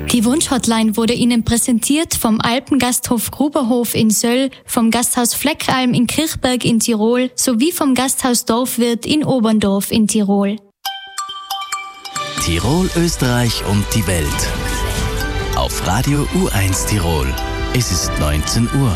Die Wunschhotline wurde Ihnen präsentiert vom Alpengasthof Gruberhof in Söll, vom Gasthaus Fleckalm in Kirchberg in Tirol sowie vom Gasthaus Dorfwirt in Oberndorf in Tirol. Tirol, Österreich und die Welt. Auf Radio U1 Tirol. Es ist 19 Uhr.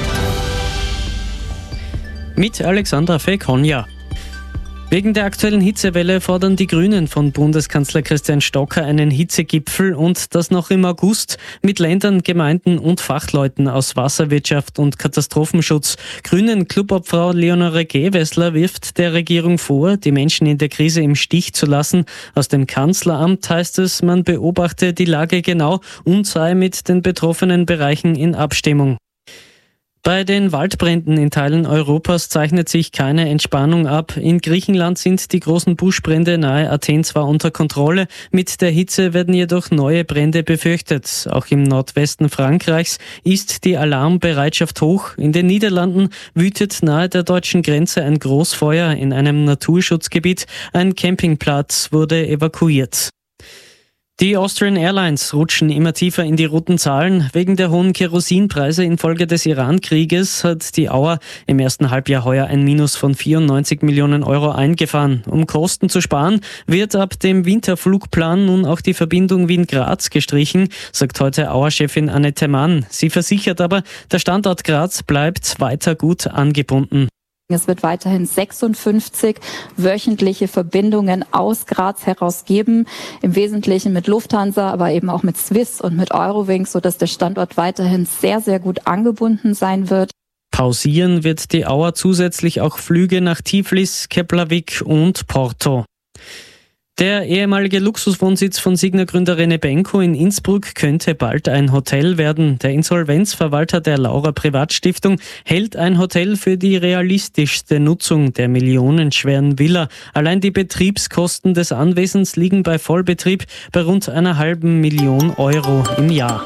Mit Alexandra Fekonja. Wegen der aktuellen Hitzewelle fordern die Grünen von Bundeskanzler Christian Stocker einen Hitzegipfel und das noch im August mit Ländern, Gemeinden und Fachleuten aus Wasserwirtschaft und Katastrophenschutz. Grünen Clubobfrau Leonore Gewessler wirft der Regierung vor, die Menschen in der Krise im Stich zu lassen. Aus dem Kanzleramt heißt es, man beobachte die Lage genau und sei mit den betroffenen Bereichen in Abstimmung. Bei den Waldbränden in Teilen Europas zeichnet sich keine Entspannung ab. In Griechenland sind die großen Buschbrände nahe Athen zwar unter Kontrolle, mit der Hitze werden jedoch neue Brände befürchtet. Auch im Nordwesten Frankreichs ist die Alarmbereitschaft hoch. In den Niederlanden wütet nahe der deutschen Grenze ein Großfeuer in einem Naturschutzgebiet. Ein Campingplatz wurde evakuiert. Die Austrian Airlines rutschen immer tiefer in die roten Zahlen. Wegen der hohen Kerosinpreise infolge des Iran-Krieges hat die Auer im ersten Halbjahr heuer ein Minus von 94 Millionen Euro eingefahren. Um Kosten zu sparen, wird ab dem Winterflugplan nun auch die Verbindung Wien-Graz gestrichen, sagt heute Auer-Chefin Annette Mann. Sie versichert aber, der Standort Graz bleibt weiter gut angebunden. Es wird weiterhin 56 wöchentliche Verbindungen aus Graz heraus geben, im Wesentlichen mit Lufthansa, aber eben auch mit Swiss und mit Eurowings, sodass der Standort weiterhin sehr, sehr gut angebunden sein wird. Pausieren wird die Auer zusätzlich auch Flüge nach Tiflis, Keflavik und Porto. Der ehemalige Luxuswohnsitz von Signa-Gründer René Benko in Innsbruck könnte bald ein Hotel werden. Der Insolvenzverwalter der Laura Privatstiftung hält ein Hotel für die realistischste Nutzung der millionenschweren Villa. Allein die Betriebskosten des Anwesens liegen bei Vollbetrieb bei rund 1,5 Million Euro im Jahr.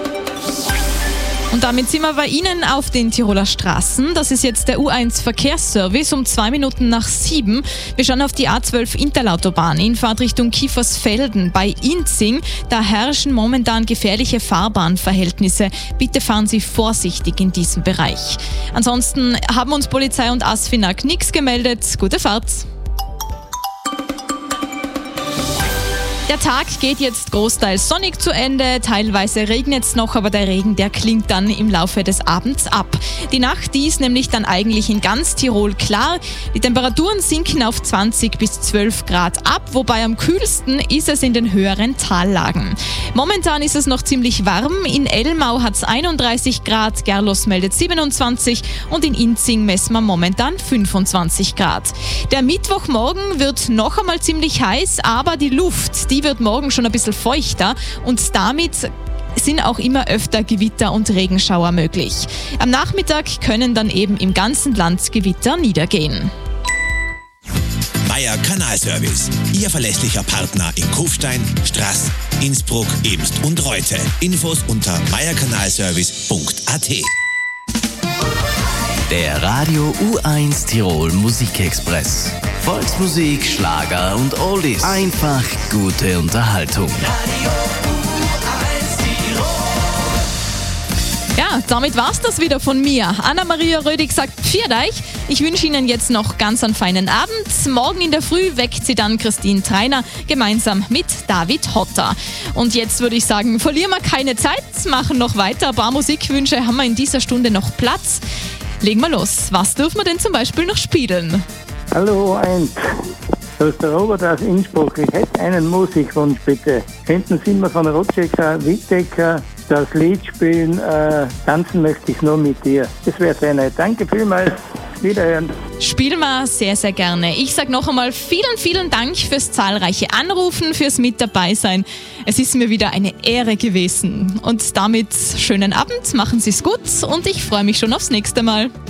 Und damit sind wir bei Ihnen auf den Tiroler Straßen. Das ist jetzt der U1 Verkehrsservice um 2 Minuten nach 7. Wir schauen auf die A12 Interlautobahn in Fahrtrichtung Kiefersfelden bei Inzing. Da herrschen momentan gefährliche Fahrbahnverhältnisse. Bitte fahren Sie vorsichtig in diesem Bereich. Ansonsten haben uns Polizei und ASFINAG nichts gemeldet. Gute Fahrt! Der Tag geht jetzt großteils sonnig zu Ende, teilweise regnet es noch, aber der Regen, der klingt dann im Laufe des Abends ab. Die Nacht, die ist nämlich dann eigentlich in ganz Tirol klar. Die Temperaturen sinken auf 20 bis 12 Grad ab, wobei am kühlsten ist es in den höheren Tallagen. Momentan ist es noch ziemlich warm, in Elmau hat es 31 Grad, Gerlos meldet 27 und in Inzing messen wir momentan 25 Grad. Der Mittwochmorgen wird noch einmal ziemlich heiß, aber die Luft, die wird morgen schon ein bisschen feuchter und damit sind auch immer öfter Gewitter und Regenschauer möglich. Am Nachmittag können dann eben im ganzen Land Gewitter niedergehen. Meier Kanalservice, Ihr verlässlicher Partner in Kufstein, Straß, Innsbruck, Ebst und Reute. Infos unter meierkanalservice.at. Der Radio U1 Tirol Musikexpress. Volksmusik, Schlager und Oldies. Einfach gute Unterhaltung. Ja, damit war's das wieder von mir. Anna-Maria Rödig sagt Pfiat euch. Ich wünsche Ihnen jetzt noch ganz einen feinen Abend. Morgen in der Früh weckt sie dann Christine Treiner gemeinsam mit David Hotter. Und jetzt würde ich sagen, verlieren wir keine Zeit, machen noch weiter. Ein paar Musikwünsche haben wir in dieser Stunde noch Platz. Legen wir los. Was dürfen wir denn zum Beispiel noch spielen? Hallo, eins. Das ist der Robert aus Innsbruck. Ich hätte einen Musikwunsch, bitte. Könnten Sie mir von Rutscheka Wittecker das Lied spielen, Tanzen möchte ich nur mit dir. Das wäre sehr nett. Danke vielmals. Wiederhören. Spielen wir sehr, sehr gerne. Ich sage noch einmal vielen, vielen Dank fürs zahlreiche Anrufen, fürs mit dabei sein. Es ist mir wieder eine Ehre gewesen. Und damit schönen Abend, machen Sie es gut und ich freue mich schon aufs nächste Mal.